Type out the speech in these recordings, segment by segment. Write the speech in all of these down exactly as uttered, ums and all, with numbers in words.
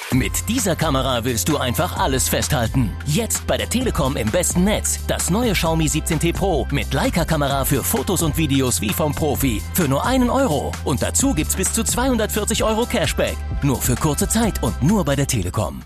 Mit dieser Kamera willst du einfach alles festhalten. Jetzt bei der Telekom im besten Netz. Das neue Xiaomi siebzehn T Pro mit Leica-Kamera für Fotos und Videos wie vom Profi. Für nur einen Euro. Und dazu gibt's bis zu zweihundertvierzig Euro Cashback. Nur für kurze Zeit und nur bei der Telekom.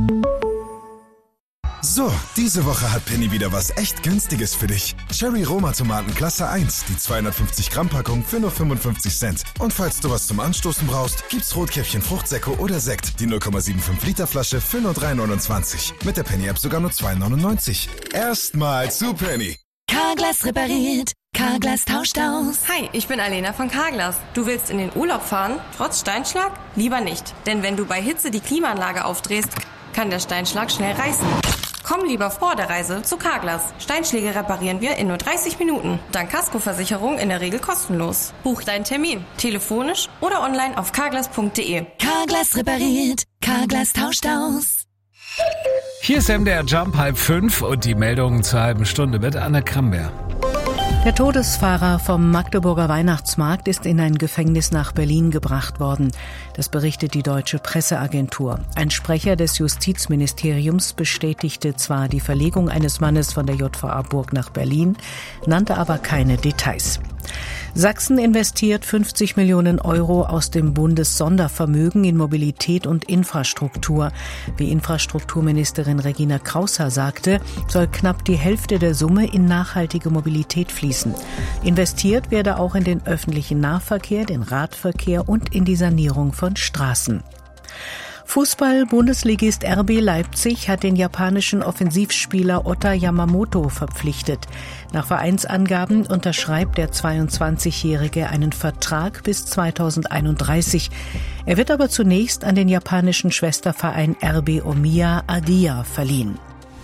So, diese Woche hat Penny wieder was echt Günstiges für dich. Cherry Roma Tomaten Klasse eins, die zweihundertfünfzig Gramm Packung für nur fünfundfünfzig Cent. Und falls du was zum Anstoßen brauchst, gibt's Rotkäppchen Fruchtsäcke oder Sekt, die null Komma fünfundsiebzig Liter Flasche für nur drei neunundzwanzig. Mit der Penny App sogar nur zwei neunundneunzig. Erstmal zu Penny. Carglass repariert. Carglass tauscht aus. Hi, ich bin Alena von Carglass. Du willst in den Urlaub fahren, trotz Steinschlag? Lieber nicht. Denn wenn du bei Hitze die Klimaanlage aufdrehst, kann der Steinschlag schnell reißen. Komm lieber vor der Reise zu Carglass. Steinschläge reparieren wir in nur dreißig Minuten. Dank Kaskoversicherung in der Regel kostenlos. Buch deinen Termin. Telefonisch oder online auf carglass punkt de. Carglass repariert. Carglass tauscht aus. Hier ist M D R Jump halb fünf und die Meldungen zur halben Stunde mit Anne Kramberg. Der Todesfahrer vom Magdeburger Weihnachtsmarkt ist in ein Gefängnis nach Berlin gebracht worden. Das berichtet die Deutsche Presseagentur. Ein Sprecher des Justizministeriums bestätigte zwar die Verlegung eines Mannes von der J V A Burg nach Berlin, nannte aber keine Details. Sachsen investiert fünfzig Millionen Euro aus dem Bundessondervermögen in Mobilität und Infrastruktur. Wie Infrastrukturministerin Regina Kraushaar sagte, soll knapp die Hälfte der Summe in nachhaltige Mobilität fließen. Investiert werde auch in den öffentlichen Nahverkehr, den Radverkehr und in die Sanierung von Straßen. Fußball-Bundesligist R B Leipzig hat den japanischen Offensivspieler Ota Yamamoto verpflichtet. Nach Vereinsangaben unterschreibt der zweiundzwanzigjährige einen Vertrag bis zweitausendeinunddreißig. Er wird aber zunächst an den japanischen Schwesterverein R B Omiya Adia verliehen.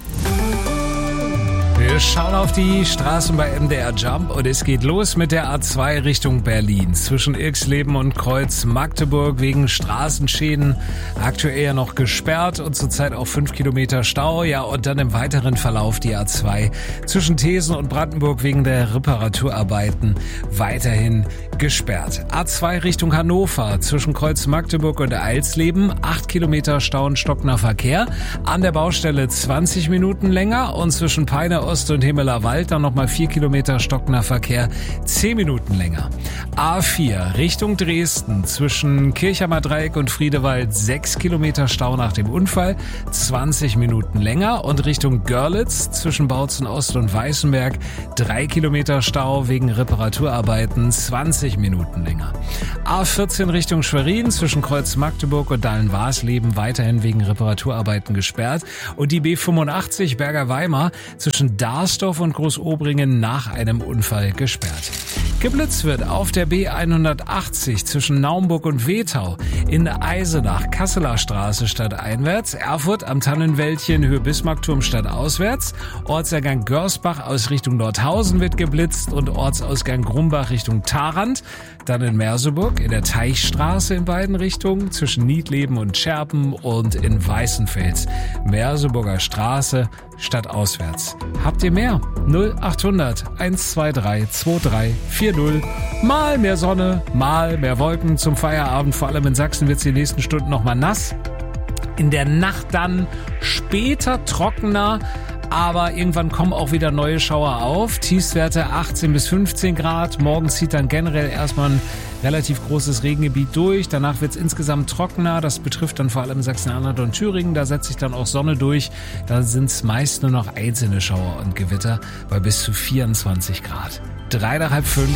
Wir schauen auf die Straßen bei M D R Jump und es geht los mit der A zwei Richtung Berlin. Zwischen Irxleben und Kreuz Magdeburg wegen Straßenschäden aktuell noch gesperrt und zurzeit auch fünf Kilometer Stau. Ja, und dann im weiteren Verlauf die A zwei zwischen Thesen und Brandenburg wegen der Reparaturarbeiten weiterhin gesperrt. A zwei Richtung Hannover zwischen Kreuz Magdeburg und Eilsleben. acht Kilometer Stau und stockender Verkehr. An der Baustelle zwanzig Minuten länger und zwischen Peine Ost und Himmeler Wald dann nochmal vier Kilometer stockender Verkehr, zehn Minuten länger. A vier Richtung Dresden zwischen Kirchheimer Dreieck und Friedewald sechs Kilometer Stau nach dem Unfall, zwanzig Minuten länger und Richtung Görlitz zwischen Bautzen Ost und Weißenberg drei Kilometer Stau wegen Reparaturarbeiten, zwanzig Minuten länger. A vierzehn Richtung Schwerin zwischen Kreuz Magdeburg und Dahlen-Warsleben weiterhin wegen Reparaturarbeiten gesperrt und die B fünfundachtzig Berger Weimar zwischen Darsdorf und Großobringen nach einem Unfall gesperrt. Geblitzt wird auf der B hundertachtzig zwischen Naumburg und Wetau, in Eisenach, Kasseler Straße stadteinwärts, Erfurt am Tannenwäldchen Höhe Bismarckturm stadtauswärts, Ortsausgang Görsbach aus Richtung Nordhausen wird geblitzt und Ortsausgang Grumbach Richtung Tharandt, dann in Merseburg in der Teichstraße in beiden Richtungen zwischen Niedleben und Scherpen und in Weißenfels, Merseburger Straße stadtauswärts. Habt ihr mehr? null achthundert eins zwei drei zwei drei vier null. Mal mehr Sonne, mal mehr Wolken zum Feierabend. Vor allem in Sachsen wird es die nächsten Stunden nochmal nass. In der Nacht dann später trockener. Aber irgendwann kommen auch wieder neue Schauer auf. Tiefstwerte achtzehn bis fünfzehn Grad. Morgen zieht dann generell erstmal ein relativ großes Regengebiet durch. Danach wird es insgesamt trockener. Das betrifft dann vor allem Sachsen-Anhalt und Thüringen. Da setzt sich dann auch Sonne durch. Da sind es meist nur noch einzelne Schauer und Gewitter bei bis zu vierundzwanzig Grad. Drei nach halb fünf.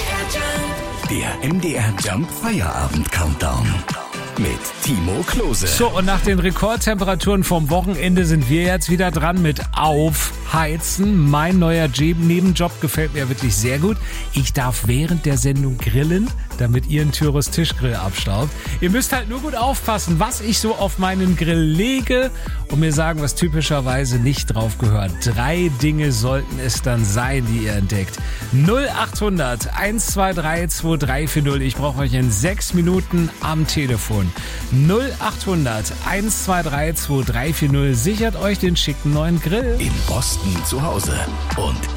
Der M D R Jump Feierabend Countdown. Mit Timo Klose. So, und nach den Rekordtemperaturen vom Wochenende sind wir jetzt wieder dran mit Aufheizen. Mein neuer Nebenjob gefällt mir wirklich sehr gut. Ich darf während der Sendung grillen, damit ihr einen Tyros Tischgrill abstaubt. Ihr müsst halt nur gut aufpassen, was ich so auf meinen Grill lege und mir sagen, was typischerweise nicht drauf gehört. Drei Dinge sollten es dann sein, die ihr entdeckt. null achthundert eins zwei drei zwei drei vier null. Ich brauche euch in sechs Minuten am Telefon. null achthundert eins zwei drei zwei drei vier null sichert euch den schicken neuen Grill. In Boston zu Hause und